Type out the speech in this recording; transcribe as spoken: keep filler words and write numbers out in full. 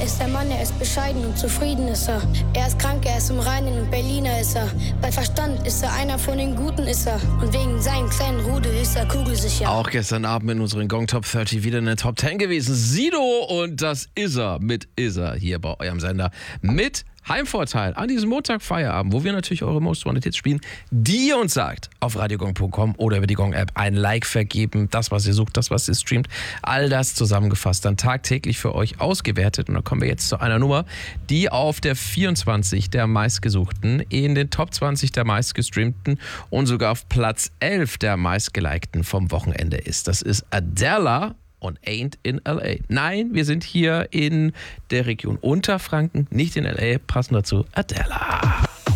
ist der Mann, er ist bescheiden und zufrieden ist er. Er ist krank, er ist im Reinen und Berliner ist er. Bei Verstand ist er einer von den Guten ist er. Und wegen seinem kleinen Rudel ist er kugelsicher. Auch gestern Abend in unseren Gong Top dreißig wieder eine Top zehn gewesen. Sido und das ist er mit Is er hier bei eurem Sender mit Heimvorteil an diesem Montag Feierabend, wo wir natürlich eure Most Wanted Hits spielen, die ihr uns sagt, auf radiogong punkt com oder über die Gong-App ein Like vergeben, das, was ihr sucht, das, was ihr streamt, all das zusammengefasst, dann tagtäglich für euch ausgewertet. Und dann kommen wir jetzt zu einer Nummer, die auf der vierundzwanzig der meistgesuchten, in den Top zwanzig der meistgestreamten und sogar auf Platz elf der meistgelikten vom Wochenende ist. Das ist Adele und Ain't in L A. Nein, wir sind hier in der Region Unterfranken, nicht in L A. Passend dazu Adele.